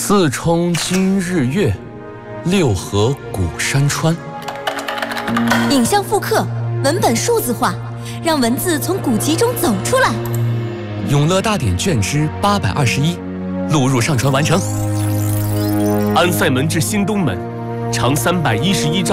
四冲今日月，六合古山川。 影像复刻，文本数字化，让文字从古籍中走出来。 永乐大典卷之821，录入上传完成。 安塞门至新东门，长311丈。